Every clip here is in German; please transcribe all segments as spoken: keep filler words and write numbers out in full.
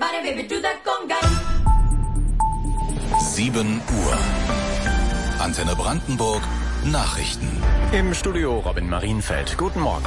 sieben Uhr. Antenne Brandenburg. Nachrichten. Im Studio Robin Marienfeld. Guten Morgen.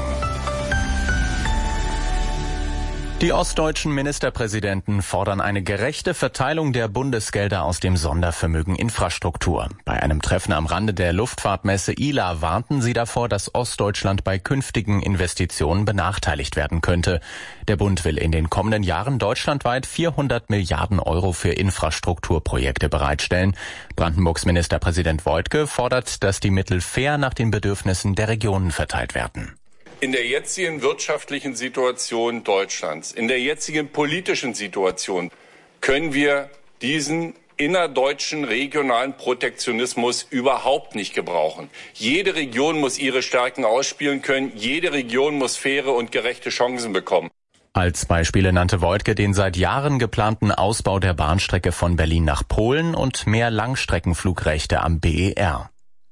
Die ostdeutschen Ministerpräsidenten fordern eine gerechte Verteilung der Bundesgelder aus dem Sondervermögen Infrastruktur. Bei einem Treffen am Rande der Luftfahrtmesse I L A warnten sie davor, dass Ostdeutschland bei künftigen Investitionen benachteiligt werden könnte. Der Bund will in den kommenden Jahren deutschlandweit vierhundert Milliarden Euro für Infrastrukturprojekte bereitstellen. Brandenburgs Ministerpräsident Woidke fordert, dass die Mittel fair nach den Bedürfnissen der Regionen verteilt werden. In der jetzigen wirtschaftlichen Situation Deutschlands, in der jetzigen politischen Situation können wir diesen innerdeutschen regionalen Protektionismus überhaupt nicht gebrauchen. Jede Region muss ihre Stärken ausspielen können. Jede Region muss faire und gerechte Chancen bekommen. Als Beispiele nannte Woidke den seit Jahren geplanten Ausbau der Bahnstrecke von Berlin nach Polen und mehr Langstreckenflugrechte am B E R.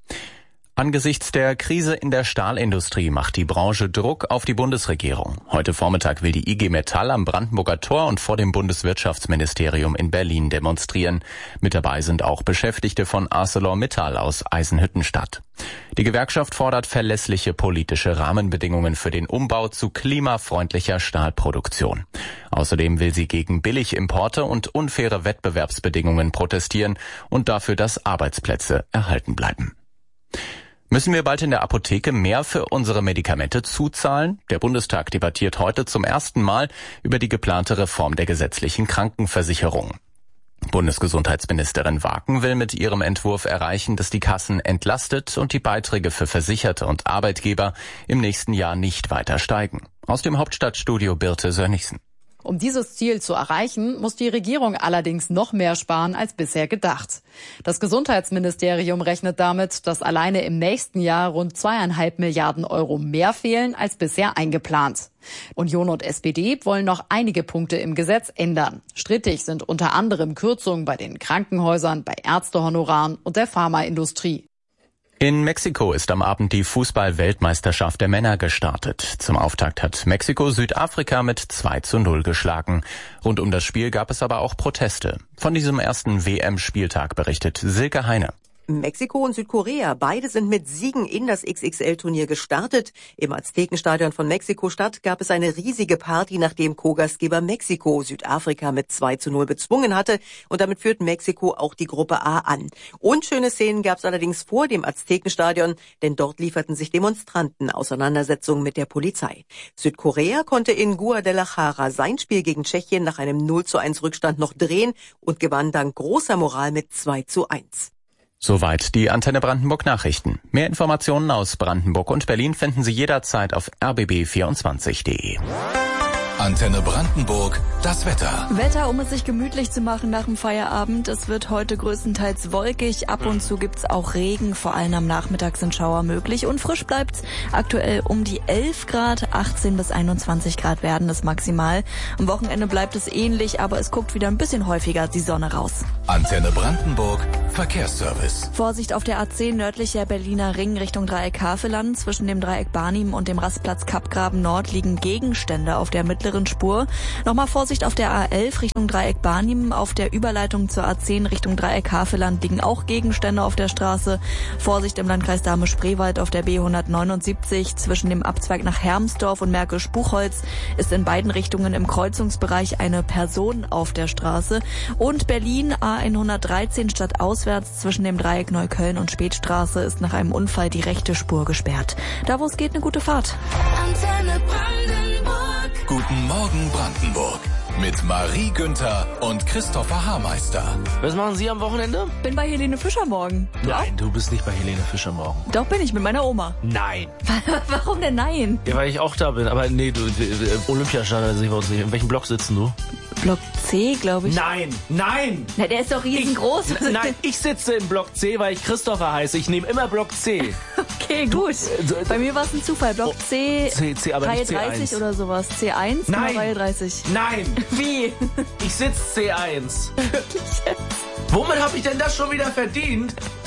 Angesichts der Krise in der Stahlindustrie macht die Branche Druck auf die Bundesregierung. Heute Vormittag will die I G Metall am Brandenburger Tor und vor dem Bundeswirtschaftsministerium in Berlin demonstrieren. Mit dabei sind auch Beschäftigte von ArcelorMittal aus Eisenhüttenstadt. Die Gewerkschaft fordert verlässliche politische Rahmenbedingungen für den Umbau zu klimafreundlicher Stahlproduktion. Außerdem will sie gegen Billigimporte und unfaire Wettbewerbsbedingungen protestieren und dafür, dass Arbeitsplätze erhalten bleiben. Müssen wir bald in der Apotheke mehr für unsere Medikamente zuzahlen? Der Bundestag debattiert heute zum ersten Mal über die geplante Reform der gesetzlichen Krankenversicherung. Bundesgesundheitsministerin Waken will mit ihrem Entwurf erreichen, dass die Kassen entlastet und die Beiträge für Versicherte und Arbeitgeber im nächsten Jahr nicht weiter steigen. Aus dem Hauptstadtstudio Birte Sönnigsen. Um dieses Ziel zu erreichen, muss die Regierung allerdings noch mehr sparen als bisher gedacht. Das Gesundheitsministerium rechnet damit, dass alleine im nächsten Jahr rund zweieinhalb Milliarden Euro mehr fehlen als bisher eingeplant. Union und S P D wollen noch einige Punkte im Gesetz ändern. Strittig sind unter anderem Kürzungen bei den Krankenhäusern, bei Ärztehonoraren und der Pharmaindustrie. In Mexiko ist am Abend die Fußball-Weltmeisterschaft der Männer gestartet. Zum Auftakt hat Mexiko Südafrika mit zwei zu null geschlagen. Rund um das Spiel gab es aber auch Proteste. Von diesem ersten W M-Spieltag berichtet Silke Heine. Mexiko und Südkorea, beide sind mit Siegen in das X X L-Turnier gestartet. Im Aztekenstadion von Mexiko-Stadt gab es eine riesige Party, nachdem Co-Gastgeber Mexiko Südafrika mit zwei zu null bezwungen hatte. Und damit führt Mexiko auch die Gruppe A an. Unschöne Szenen gab es allerdings vor dem Aztekenstadion, denn dort lieferten sich Demonstranten Auseinandersetzungen mit der Polizei. Südkorea konnte in Guadalajara sein Spiel gegen Tschechien nach einem null zu eins Rückstand noch drehen und gewann dank großer Moral mit zwei zu eins. Soweit die Antenne Brandenburg Nachrichten. Mehr Informationen aus Brandenburg und Berlin finden Sie jederzeit auf r b b vierundzwanzig punkt d e. Antenne Brandenburg, das Wetter. Wetter, um es sich gemütlich zu machen nach dem Feierabend. Es wird heute größtenteils wolkig. Ab und zu gibt's auch Regen. Vor allem am Nachmittag sind Schauer möglich. Und frisch bleibt's aktuell um die elf Grad. achtzehn bis einundzwanzig Grad werden es maximal. Am Wochenende bleibt es ähnlich, aber es guckt wieder ein bisschen häufiger die Sonne raus. Antenne Brandenburg, Verkehrsservice. Vorsicht auf der A zehn nördlicher Berliner Ring Richtung Dreieck Havelland. Zwischen dem Dreieck Barnim und dem Rastplatz Kappgraben Nord liegen Gegenstände auf der mittleren Spur. Nochmal Vorsicht auf der A elf Richtung Dreieck Barnim. Auf der Überleitung zur A zehn Richtung Dreieck Havelland liegen auch Gegenstände auf der Straße. Vorsicht im Landkreis Dahme-Spreewald auf der B hundertneunundsiebzig. Zwischen dem Abzweig nach Hermsdorf und Märkisch-Buchholz ist in beiden Richtungen im Kreuzungsbereich eine Person auf der Straße. Und Berlin A hundertdreizehn stadtauswärts zwischen dem Dreieck Neukölln und Spätstraße ist nach einem Unfall die rechte Spur gesperrt. Da wo es geht, eine gute Fahrt. Antenne Brandenburg. Guten Morgen Brandenburg. Mit Marie Günther und Christopher Haarmeister. Was machen Sie am Wochenende? Bin bei Helene Fischer morgen. Nein, du bist nicht bei Helene Fischer morgen. Doch bin ich, mit meiner Oma. Nein. Warum denn nein? Ja, weil ich auch da bin. Aber nee, du, Olympiastadion sehen wir uns nicht. In welchem Block sitzen du? Block C, glaube ich. Nein, nein! Na, der ist doch riesengroß. Ich, nein, ich sitze in Block C, weil ich Christopher heiße. Ich nehme immer Block C. Okay, gut. Bei mir war es ein Zufall. Block C, C, C aber Reihe nicht C eins. dreißig oder sowas. C eins, nein. Reihe dreißig. Nein! Wie? Ich sitze C eins. Wirklich jetzt? Womit habe ich denn das schon wieder verdient?